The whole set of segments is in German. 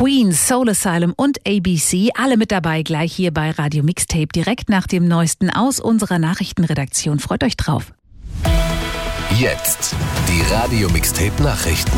Queen, Soul Asylum und ABC, alle mit dabei gleich hier bei Radio Mixtape, direkt nach dem Neuesten aus unserer Nachrichtenredaktion. Freut euch drauf. Jetzt die Radio Mixtape Nachrichten.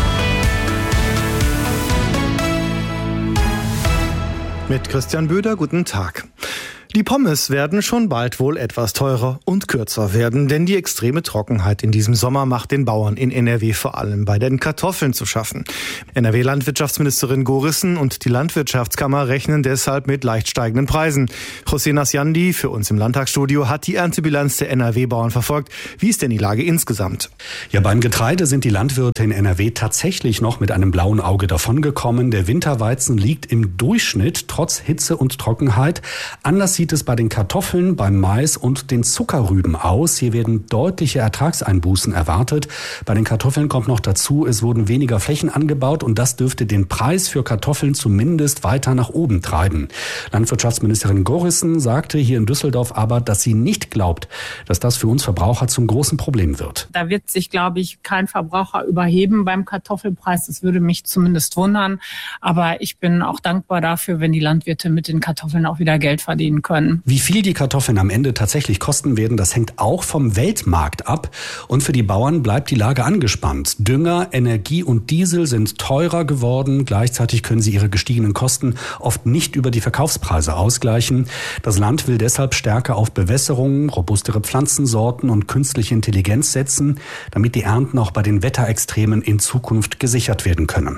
Mit Christian Böder, guten Tag. Die Pommes werden schon bald wohl etwas teurer und kürzer werden, denn die extreme Trockenheit in diesem Sommer macht den Bauern in NRW vor allem bei den Kartoffeln zu schaffen. NRW-Landwirtschaftsministerin Gorissen und die Landwirtschaftskammer rechnen deshalb mit leicht steigenden Preisen. José Nasjandi für uns im Landtagsstudio hat die Erntebilanz der NRW-Bauern verfolgt. Wie ist denn die Lage insgesamt? Ja, beim Getreide sind die Landwirte in NRW tatsächlich noch mit einem blauen Auge davongekommen. Der Winterweizen liegt im Durchschnitt trotz Hitze und Trockenheit. Anders sieht es bei den Kartoffeln, beim Mais und den Zuckerrüben aus. Hier werden deutliche Ertragseinbußen erwartet. Bei den Kartoffeln kommt noch dazu, es wurden weniger Flächen angebaut und das dürfte den Preis für Kartoffeln zumindest weiter nach oben treiben. Landwirtschaftsministerin Gorissen sagte hier in Düsseldorf aber, dass sie nicht glaubt, dass das für uns Verbraucher zum großen Problem wird. Da wird sich, glaube ich, kein Verbraucher überheben beim Kartoffelpreis. Das würde mich zumindest wundern. Aber ich bin auch dankbar dafür, wenn die Landwirte mit den Kartoffeln auch wieder Geld verdienen können. Wie viel die Kartoffeln am Ende tatsächlich kosten werden, das hängt auch vom Weltmarkt ab. Und für die Bauern bleibt die Lage angespannt. Dünger, Energie und Diesel sind teurer geworden. Gleichzeitig können sie ihre gestiegenen Kosten oft nicht über die Verkaufspreise ausgleichen. Das Land will deshalb stärker auf Bewässerung, robustere Pflanzensorten und künstliche Intelligenz setzen, damit die Ernten auch bei den Wetterextremen in Zukunft gesichert werden können.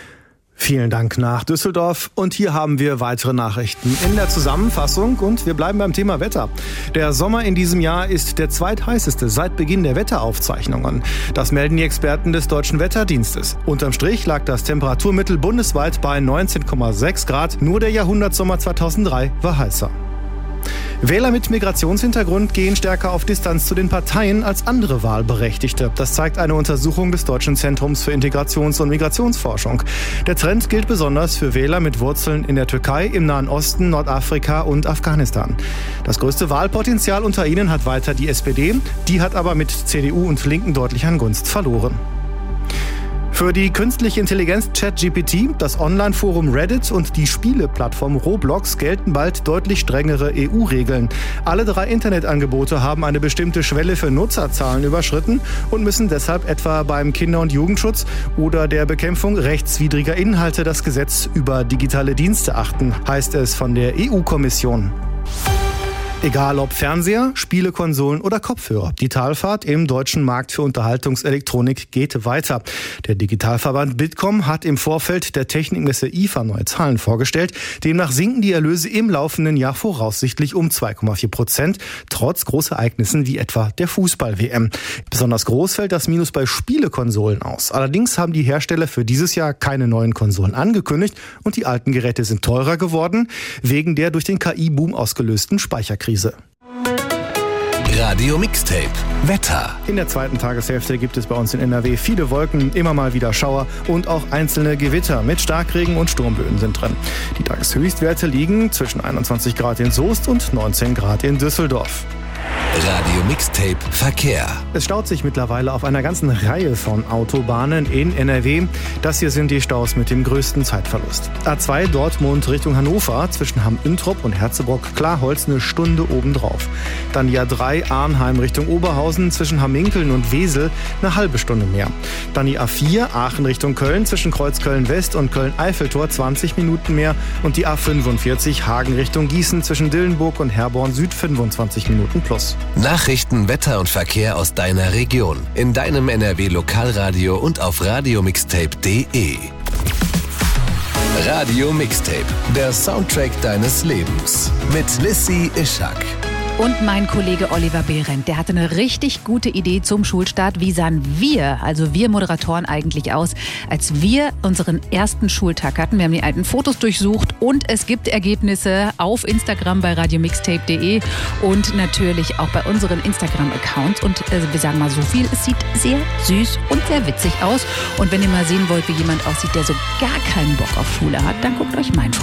Vielen Dank nach Düsseldorf und hier haben wir weitere Nachrichten in der Zusammenfassung und wir bleiben beim Thema Wetter. Der Sommer in diesem Jahr ist der zweitheißeste seit Beginn der Wetteraufzeichnungen. Das melden die Experten des Deutschen Wetterdienstes. Unterm Strich lag das Temperaturmittel bundesweit bei 19,6 Grad. Nur der Jahrhundertsommer 2003 war heißer. Wähler mit Migrationshintergrund gehen stärker auf Distanz zu den Parteien als andere Wahlberechtigte. Das zeigt eine Untersuchung des Deutschen Zentrums für Integrations- und Migrationsforschung. Der Trend gilt besonders für Wähler mit Wurzeln in der Türkei, im Nahen Osten, Nordafrika und Afghanistan. Das größte Wahlpotenzial unter ihnen hat weiter die SPD. Die hat aber mit CDU und Linken deutlich an Gunst verloren. Für die künstliche Intelligenz ChatGPT, das Online-Forum Reddit und die Spieleplattform Roblox gelten bald deutlich strengere EU-Regeln. Alle 3 Internetangebote haben eine bestimmte Schwelle für Nutzerzahlen überschritten und müssen deshalb etwa beim Kinder- und Jugendschutz oder der Bekämpfung rechtswidriger Inhalte das Gesetz über digitale Dienste achten, heißt es von der EU-Kommission. Egal ob Fernseher, Spielekonsolen oder Kopfhörer. Die Talfahrt im deutschen Markt für Unterhaltungselektronik geht weiter. Der Digitalverband Bitkom hat im Vorfeld der Technikmesse IFA neue Zahlen vorgestellt. Demnach sinken die Erlöse im laufenden Jahr voraussichtlich um 2,4%, trotz Großereignissen wie etwa der Fußball-WM. Besonders groß fällt das Minus bei Spielekonsolen aus. Allerdings haben die Hersteller für dieses Jahr keine neuen Konsolen angekündigt und die alten Geräte sind teurer geworden, wegen der durch den KI-Boom ausgelösten Speicherkrise. Radio Mixtape Wetter. In der zweiten Tageshälfte gibt es bei uns in NRW viele Wolken, immer mal wieder Schauer und auch einzelne Gewitter mit Starkregen und Sturmböen sind drin. Die Tageshöchstwerte liegen zwischen 21 Grad in Soest und 19 Grad in Düsseldorf. Radio Mixtape Verkehr. Es staut sich mittlerweile auf einer ganzen Reihe von Autobahnen in NRW. Das hier sind die Staus mit dem größten Zeitverlust. A2 Dortmund Richtung Hannover zwischen Hamm-Üntrop und Herzebrock-Klarholz eine Stunde obendrauf. Dann die A3 Arnheim Richtung Oberhausen zwischen Hamminkeln und Wesel eine halbe Stunde mehr. Dann die A4 Aachen Richtung Köln zwischen Kreuzköln-West und Köln-Eiffeltor 20 Minuten mehr. Und die A45 Hagen Richtung Gießen zwischen Dillenburg und Herborn Süd 25 Minuten plus. Nachrichten, Wetter und Verkehr aus deiner Region. In deinem NRW-Lokalradio und auf radiomixtape.de. Radio Mixtape, der Soundtrack deines Lebens. Mit Lissy Ischak. Und mein Kollege Oliver Behrendt, der hatte eine richtig gute Idee zum Schulstart. Wie sahen wir, also wir Moderatoren eigentlich aus, als wir unseren ersten Schultag hatten? Wir haben die alten Fotos durchsucht und es gibt Ergebnisse auf Instagram bei radiomixtape.de und natürlich auch bei unseren Instagram-Accounts. Und wir sagen mal so viel, es sieht sehr süß und sehr witzig aus. Und wenn ihr mal sehen wollt, wie jemand aussieht, der so gar keinen Bock auf Schule hat, dann guckt euch mein Foto